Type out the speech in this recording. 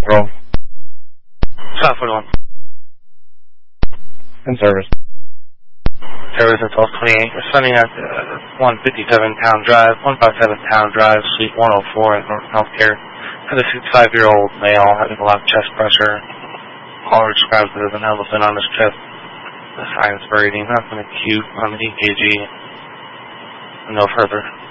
Roll. South 41. In service. Service at 1228. Responding at 157 Town Drive, 157 Town Drive, Suite 104 at Norton Healthcare. Had a 65-year-old male having a lot of chest pressure. Caller describes it as an elephant on his chest. The signs for reading, nothing acute on the EKG. No further.